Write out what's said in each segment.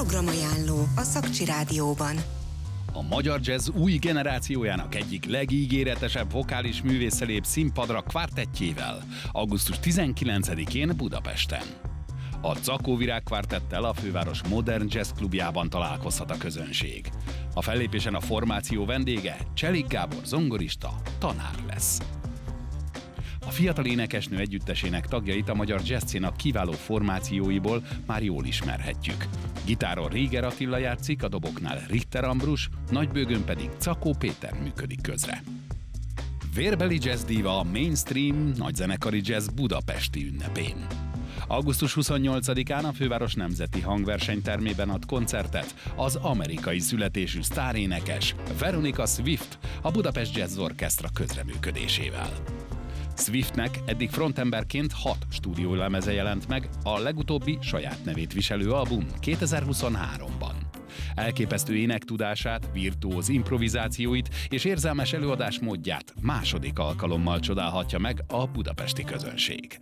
Programajánló a Szakcsi Rádióban. A magyar jazz új generációjának egyik legígéretesebb vokális művésze lép színpadra kvártettjével, augusztus 19-én Budapesten. A Zakóvirág kvártettel a főváros Modern Jazz klubjában találkozhat a közönség. A fellépésen a formáció vendége Cselik Gábor zongorista, tanár lesz. A fiatal énekesnő együttesének tagjait a magyar jazzszínak kiváló formációiból már jól ismerhetjük. Gitáron Réger Attila játszik, a doboknál Richter Ambrus, nagybőgőn pedig Czakó Péter működik közre. Vérbeli jazzdíva a mainstream nagyzenekari jazz budapesti ünnepén. Augusztus 28-án a főváros nemzeti hangversenytermében ad koncertet az amerikai születésű sztárénekes Veronica Swift a Budapest Jazz Orchestra közreműködésével. Swiftnek eddig frontemberként 6 stúdiólemeze jelent meg, a legutóbbi saját nevét viselő album 2023-ban. Elképesztő énektudását, virtuóz improvizációit és érzelmes előadásmódját második alkalommal csodálhatja meg a budapesti közönség.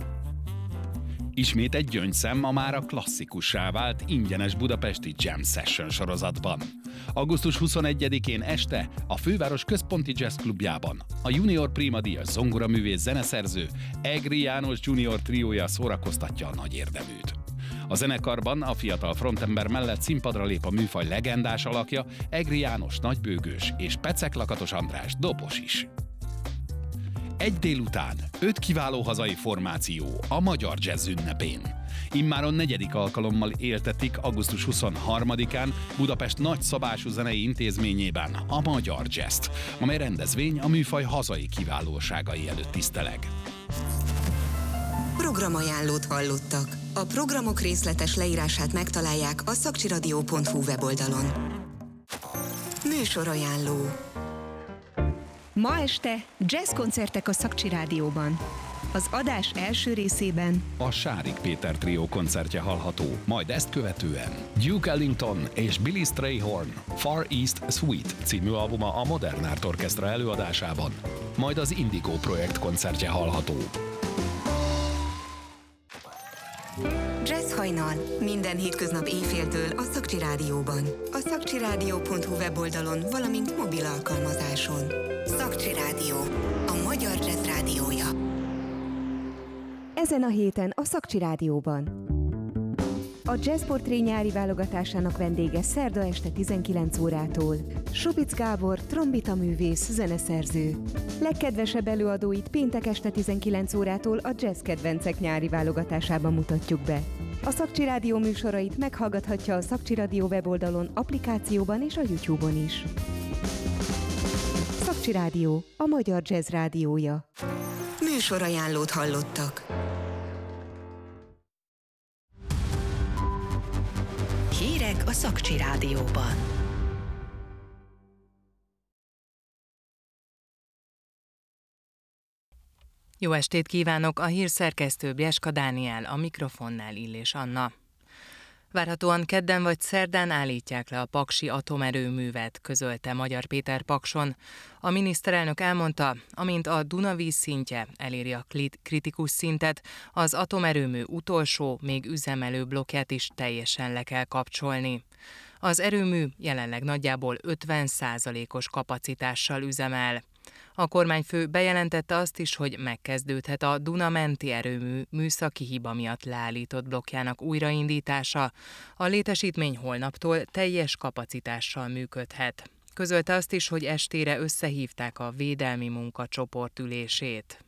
Ismét egy gyöngyszem a mára klasszikussá vált ingyenes budapesti Jam Session sorozatban. Augusztus 21-én este a főváros központi jazz klubjában a Junior Prima díjas zongoraművész zeneszerző Egri János Junior triója szórakoztatja a nagy érdeműt. A zenekarban a fiatal frontember mellett színpadra lép a műfaj legendás alakja Egri János nagybőgős és Pecek Lakatos András dobos is. Egy délután 5 kiváló hazai formáció a magyar jazz ünnepén. Immáron 4. alkalommal éltetik augusztus 23-án Budapest nagyszabású zenei intézményében a magyar jazzt, amely rendezvény a műfaj hazai kiválóságai előtt tiszteleg. Programajánlót hallottak. A programok részletes leírását megtalálják a szakcsiradio.hu weboldalon. Műsorajánló. Ma este jazzkoncertek a Szakcsi Rádióban. Az adás első részében a Sárik Péter trió koncertje hallható, majd ezt követően Duke Ellington és Billy Strayhorn Far East Suite című albuma a Modern Art Orchestra előadásában, majd az Indigo projekt koncertje hallható. Jazz hajnal. Minden hétköznap éjféltől a Szakcsi Rádióban. A szakcsiradio.hu weboldalon, valamint mobil alkalmazáson. Szakcsi Rádió. A magyar jazz rádiója. ezen a héten a Szakcsi Rádióban. A Jazz Portré nyári válogatásának vendége szerda este 19 órától Subic Gábor, trombitaművész, zeneszerző. Legkedvesebb előadóit péntek este 19 órától a Jazz Kedvencek nyári válogatásában mutatjuk be. A Szakcsi Rádió műsorait meghallgathatja a Szakcsi Rádió weboldalon, applikációban és a YouTube-on is. Szakcsi Rádió, a magyar jazz rádiója. Műsorajánlót hallottak. Hírek a Szakcsi Rádióban. Jó estét kívánok! A hírszerkesztő Bjeska Dániel, a mikrofonnál Illés Anna. Várhatóan kedden vagy szerdán állítják le a paksi atomerőművet, közölte Magyar Péter Pakson. A miniszterelnök elmondta, amint a Duna víz szintje eléri a kritikus szintet, az atomerőmű utolsó, még üzemelő blokkját is teljesen le kell kapcsolni. Az erőmű jelenleg nagyjából 50%-os kapacitással üzemel. A kormányfő bejelentette azt is, hogy megkezdődhet a Duna menti erőmű műszaki hiba miatt leállított blokkjának újraindítása. A létesítmény holnaptól teljes kapacitással működhet. Közölte azt is, hogy estére összehívták a védelmi munkacsoport ülését.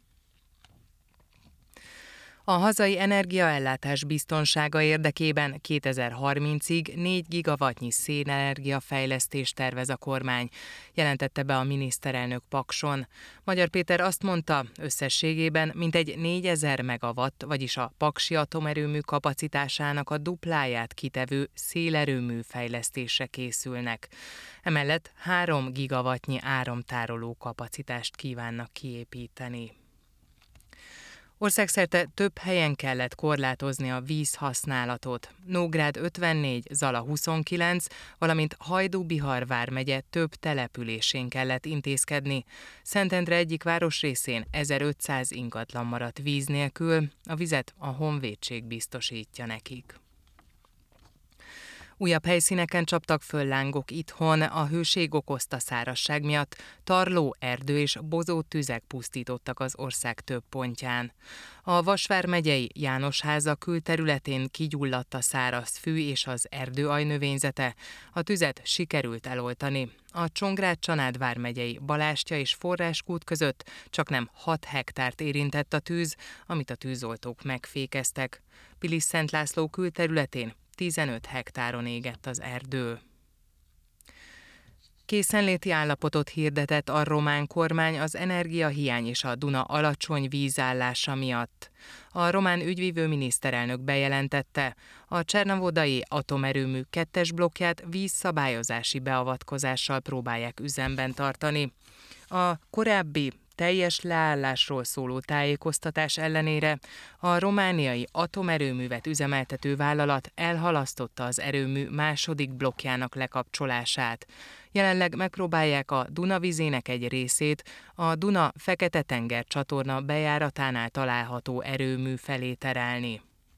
A hazai energiaellátás biztonsága érdekében 2030-ig 4 gigawattnyi szénenergia fejlesztést tervez a kormány, jelentette be a miniszterelnök Pakson. Magyar Péter azt mondta, összességében mintegy 4000 megawatt, vagyis a paksi atomerőmű kapacitásának a dupláját kitevő szélerőmű fejlesztésre készülnek. Emellett 3 gigawattnyi áramtároló kapacitást kívánnak kiépíteni. Országszerte több helyen kellett korlátozni a vízhasználatot. Nógrád 54, Zala 29, valamint Hajdú-Bihar vármegye több településén kellett intézkedni. Szentendre egyik városrészén 1500 ingatlan maradt víz nélkül, a vizet a honvédség biztosítja nekik. Újabb helyszíneken csaptak föl lángok itthon, a hőség okozta szárazság miatt tarló, erdő és bozót tüzek pusztítottak az ország több pontján. A Vas megyei Jánosháza külterületén kigyulladt a száraz fű és az erdő ajnövényzete, a tüzet sikerült eloltani. A Csongrád-Csanád vármegyei Balástya és Forráskút között csaknem 6 hektárt érintett a tűz, amit a tűzoltók megfékeztek. Pilis-Szent László külterületén 15 hektáron égett az erdő. Készenléti állapotot hirdetett a román kormány az energiahiány és a Duna alacsony vízállása miatt. A román ügyvívő miniszterelnök bejelentette, a csernavodai atomerőmű 2-es blokkját vízszabályozási beavatkozással próbálják üzemben tartani. A korábbi teljes leállásról szóló tájékoztatás ellenére a romániai atomerőművet üzemeltető vállalat elhalasztotta az erőmű második blokkjának lekapcsolását. Jelenleg megpróbálják a Duna vizének egy részét a Duna Fekete-tenger csatorna bejáratánál található erőmű felé terelni.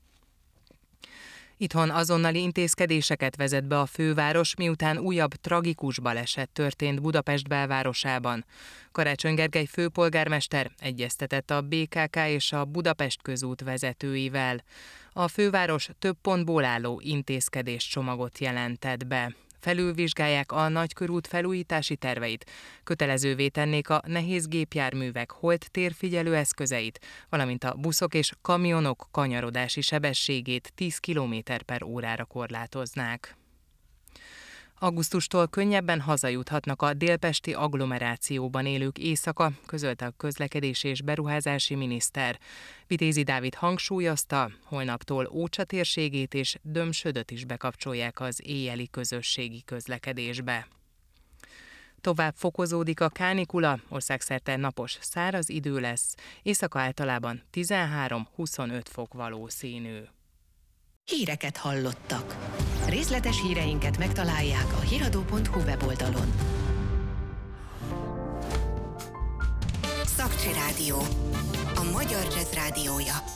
Itthon azonnali intézkedéseket vezet be a főváros, miután újabb tragikus baleset történt Budapest belvárosában. Karácsony Gergely főpolgármester egyeztetett a BKK és a Budapest közút vezetőivel. A főváros több pontból álló intézkedéscsomagot jelentett be. Felülvizsgálják a nagykörút felújítási terveit, kötelezővé tennék a nehéz gépjárművek holt térfigyelő eszközeit, valamint a buszok és kamionok kanyarodási sebességét 10 km/órára korlátoznák. Augusztustól könnyebben hazajuthatnak a délpesti agglomerációban élők éjszaka, közölte a közlekedési és beruházási miniszter. Vitézi Dávid hangsúlyozta, holnaptól Ócsa térségét és Dömsödöt is bekapcsolják az éjjeli közösségi közlekedésbe. Tovább fokozódik a kánikula, országszerte napos, száraz idő lesz, éjszaka általában 13-25 fok valószínű. Híreket hallottak. Részletes híreinket megtalálják a hiradó.hu weboldalon. Szakcsi Rádió. A magyar jazz rádiója.